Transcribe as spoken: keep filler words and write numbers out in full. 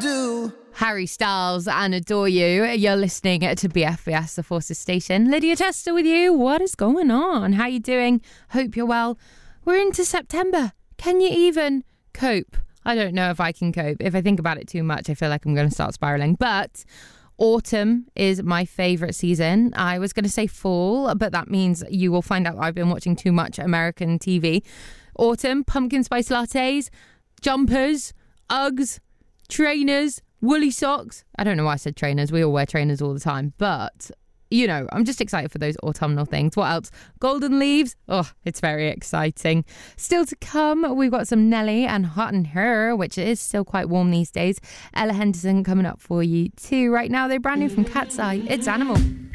do. Harry Styles and Adore You. You're listening to B F B S, the Forces Station. Lydia Chester with you. What is going on? How you doing? Hope you're well. We're into September. Can you even cope? I don't know if I can cope. If I think about it too much, I feel like I'm going to start spiraling. But autumn is my favourite season. I was going to say fall, but that means you will find out I've been watching too much American T V. Autumn, pumpkin spice lattes, jumpers, Uggs, trainers, woolly socks. I don't know why I said trainers. We all wear trainers all the time. But, you know, I'm just excited for those autumnal things. What else? Golden leaves. Oh, it's very exciting. Still to come, we've got some Nelly and Hot in Her, which is still quite warm these days. Ella Henderson coming up for you too. Right now, they're brand new from Cat's Eye. It's Animal.